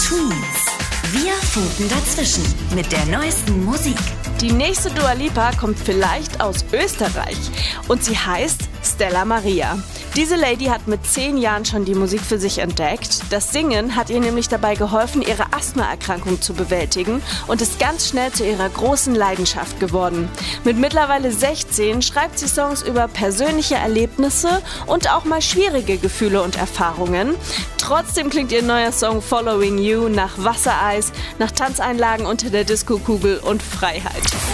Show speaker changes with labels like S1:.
S1: Tweens. Wir funken dazwischen mit der neuesten Musik.
S2: Die nächste Dua Lipa kommt vielleicht aus Österreich und sie heißt Stella Maria. Diese Lady hat mit 10 Jahren schon die Musik für sich entdeckt. Das Singen hat ihr nämlich dabei geholfen, ihre Asthmaerkrankung zu bewältigen und ist ganz schnell zu ihrer großen Leidenschaft geworden. Mit mittlerweile 16 schreibt sie Songs über persönliche Erlebnisse und auch mal schwierige Gefühle und Erfahrungen. Trotzdem klingt ihr neuer Song Following You nach Wassereis, nach Tanzeinlagen unter der Diskokugel und Freiheit.